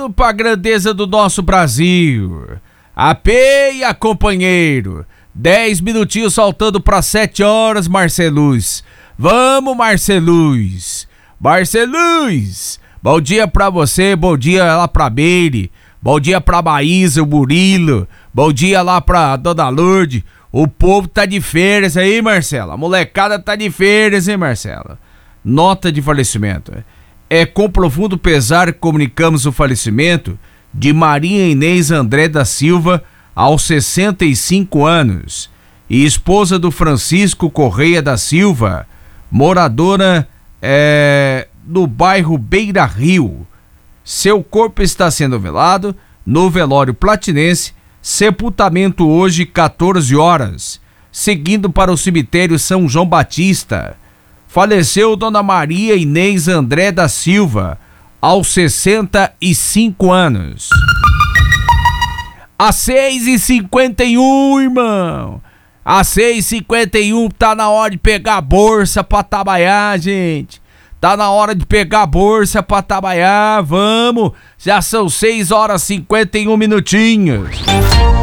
hino pra grandeza do nosso Brasil. Apeia, companheiro. 10 minutinhos faltando para 7 horas, Marceluz. Vamos, Marceluz. Marceluz, bom dia pra você, bom dia lá pra Meire, bom dia pra Maísa, o Murilo, bom dia lá pra Dona Lourdes. O povo tá de férias aí, Marcela. A molecada tá de férias, hein, Marcela? Nota de falecimento. É com profundo pesar que comunicamos o falecimento de Maria Inês André da Silva, aos 65 anos, e esposa do Francisco Correia da Silva, moradora no bairro Beira Rio. Seu corpo está sendo velado no velório platinense, sepultamento hoje 14 horas, seguindo para o cemitério São João Batista. Faleceu Dona Maria Inês André da Silva, aos 65 anos. Às 6h51, irmão. Às 6h51 tá na hora de pegar a bolsa pra trabalhar, gente. Tá na hora de pegar a bolsa pra trabalhar, vamos. Já são 6 horas e 51 minutinhos.